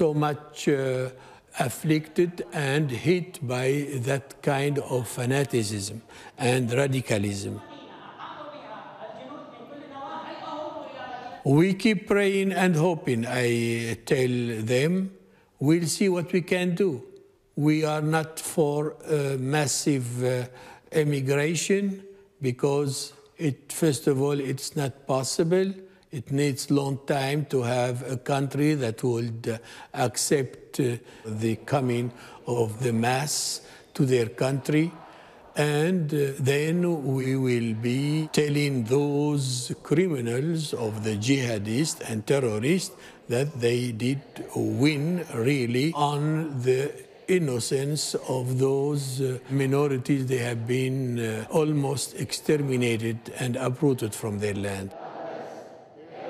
so much afflicted and hit by that kind of fanaticism and radicalism. We keep praying and hoping. I tell them, we'll see what we can do. We are not for massive emigration because, first of all, it's not possible. It needs a long time to have a country that would accept the coming of the mass to their country. And then we will be telling those criminals of the jihadists and terrorists that they did win really on the innocence of those minorities. They have been almost exterminated and uprooted from their land.